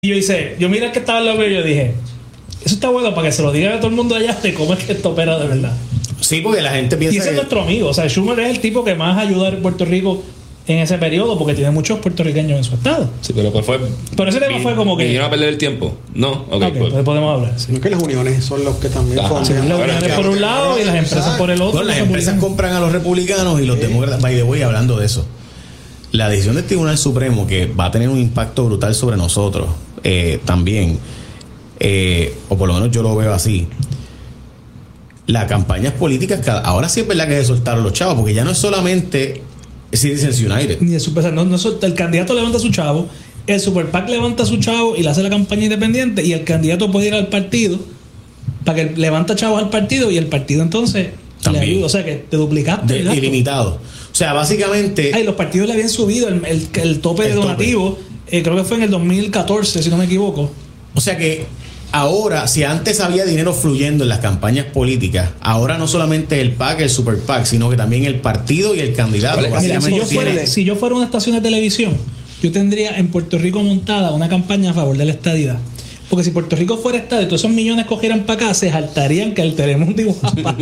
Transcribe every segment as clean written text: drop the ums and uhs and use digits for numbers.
yo mira el que estaba en lo que yo dije, eso está bueno para que se lo diga a todo el mundo allá de cómo es que esto opera de verdad. Sí, porque la gente piensa. Y ese es nuestro amigo. O sea, Schumer es el tipo que más ayuda a Puerto Rico en ese periodo porque tiene muchos puertorriqueños en su estado. Sí, pero pues fue. Pero ese tema fue como que. ¿Vinieron a perder el tiempo? No, okay, pues podemos hablar. Sí. No es que las uniones son los que también fondean. Las uniones por un lado y las empresas por el otro. Bueno, las empresas compran a los republicanos y los demócratas. By the way, hablando de eso, la decisión del Tribunal Supremo, que va a tener un impacto brutal sobre nosotros, también, o por lo menos yo lo veo así. Las campañas políticas, ahora sí es verdad que se soltaron los chavos, porque ya no es solamente Citizens United. Ni el candidato levanta su chavo, el Super PAC levanta su chavo y le hace la campaña independiente, y el candidato puede ir al partido para que levanta chavos al partido y el partido entonces también le ayuda. O sea que te duplicaste. Ilimitado. O sea, básicamente. Los partidos le habían subido el tope de donativo, creo que fue en el 2014, si no me equivoco. O sea que ahora, si antes había dinero fluyendo en las campañas políticas, ahora no solamente el PAC, el Super PAC, sino que también el partido y el candidato. Mira, si yo fuera una estación de televisión, yo tendría en Puerto Rico montada una campaña a favor de la estadidad. Porque si Puerto Rico fuera estado y todos esos millones cogieran para acá, se jaltarían que el Telemundo dibujaba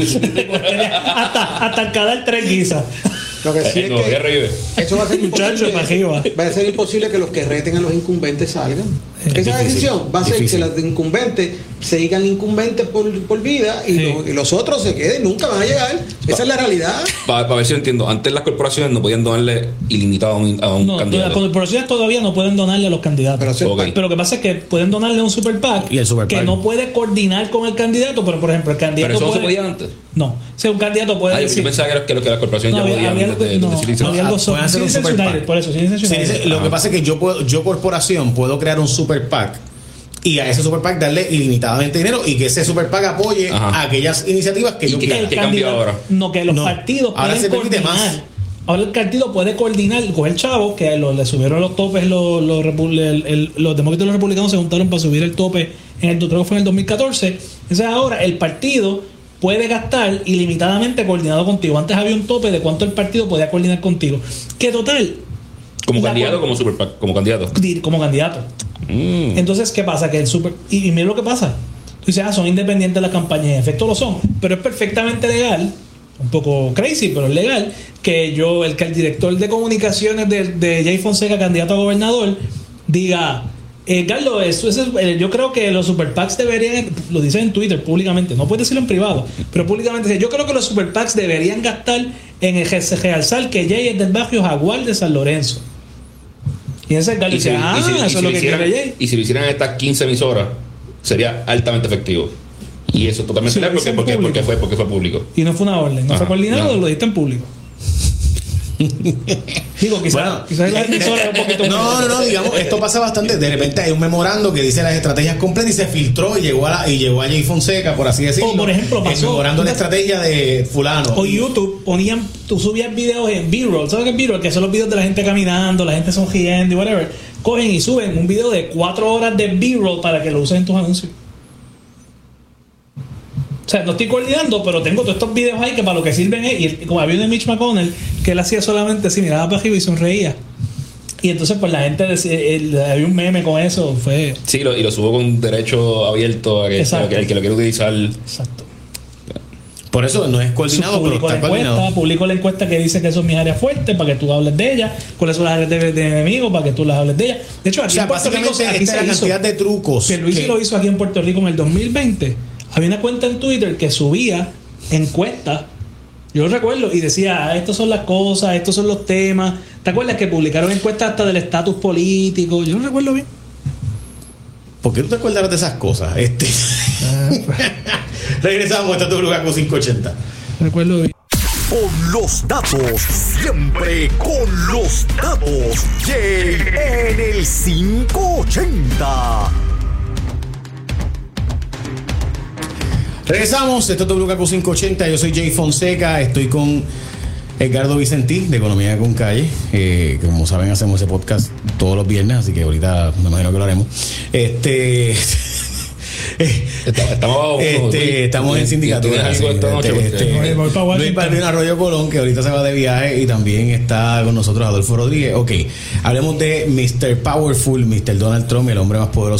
hasta el canal 3 guisa. Lo que sí es que eso va a ser imposible. Va a ser imposible que los que reten a los incumbentes salgan. Esa decisión va a ser que los incumbentes sigan incumbentes por vida y los otros se queden, nunca van a llegar. Esa es la realidad. Para ver si lo entiendo, antes las corporaciones no podían donarle ilimitado a un candidato. Las corporaciones todavía no pueden donarle a los candidatos. Pero lo que pasa es que pueden donarle a un Super PAC que no puede coordinar con el candidato, pero por ejemplo el candidato. ¿Pero eso no se podía antes? No. O sea, un candidato puede decir. Yo pensaba que las corporaciones ya podían. Había algo sobre por eso, lo que pasa es que yo corporación puedo crear un Super PAC y a ese Super PAC darle ilimitadamente dinero y que ese Super PAC apoye a aquellas iniciativas que yo quiera. ¿Qué cambió ahora? No, que los partidos ahora pueden se permite coordinar. más. Ahora el partido puede coordinar, coger chavos que le subieron los topes, los demócratas y los republicanos se juntaron para subir el tope creo que fue en el 2014. Entonces ahora el partido puede gastar ilimitadamente coordinado contigo. Antes había un tope de cuánto el partido podía coordinar contigo. Que total. ¿Como candidato o como Super PAC? Como candidato. Como candidato. Entonces, ¿qué pasa? Que el super. Y mira lo que pasa. Tú dices, son independientes las campañas. En efecto lo son. Pero es perfectamente legal. Un poco crazy, pero es legal. Que el director de comunicaciones de Jay Fonseca, candidato a gobernador, diga. Carlos, yo creo que los Super PACs deberían, lo dicen en Twitter públicamente, no puedes decirlo en privado, pero públicamente yo creo que los Super PACs deberían gastar en el realzar que Jay es del barrio Jaguar de San Lorenzo. Y ese Carlos dice, eso es lo que quiere Jay. Y si lo hicieran estas 15 emisoras, sería altamente efectivo. Y eso totalmente legal porque fue público. Y no fue una orden, no fue coordinado, lo diste en público. Digo, quizás la emisora es un poquito no, digamos, esto pasa bastante. De repente hay un memorando que dice las estrategias completas y se filtró y llegó a Jay Fonseca, por así decirlo. O por ejemplo, pasó memorando la estrategia de fulano. O YouTube tú subías videos en B-roll. ¿Sabes qué es B-roll? Que son los videos de la gente caminando, la gente sonriendo y whatever. Cogen y suben un video de 4 horas de B-roll para que lo usen en tus anuncios. O sea, no estoy coordinando, pero tengo todos estos videos ahí que para lo que sirven es. Y como había uno de Mitch McConnell, que él hacía solamente así, miraba para arriba y sonreía. Y entonces, pues la gente había un meme con eso. Sí, y lo subo con derecho abierto a que el que lo quiera utilizar. Exacto. Por eso no es coordinado, pero está coordinado. Publico la encuesta que dice que son mis áreas fuertes para que tú hables de ellas. ¿Cuáles son las áreas de enemigos para que tú las hables de ellas? De hecho, aquí en Puerto Rico esta es la cantidad de trucos. Que Luis lo hizo aquí en Puerto Rico en el 2020. Había una cuenta en Twitter que subía encuestas, yo lo recuerdo, y decía, estas son las cosas, estos son los temas. ¿Te acuerdas que publicaron encuestas hasta del estatus político? Yo no recuerdo bien. ¿Por qué tú te acuerdas de esas cosas? Regresamos a tu lugar con 580. Recuerdo bien. Con los datos, siempre con los datos. Jay en el 580. Regresamos, esto es WKQ 580, yo soy Jay Fonseca, estoy con Edgardo Vicentí de Economía con Calle, como saben hacemos ese podcast todos los viernes, así que ahorita me imagino que lo haremos. Estamos abajo. Estamos en sindicatura. Luis Baldwin Arroyo Colón, que ahorita se va de viaje, y también está con nosotros Adolfo Rodríguez. Ok, hablemos de Mr. Powerful, Mr. Donald Trump, el hombre más poderoso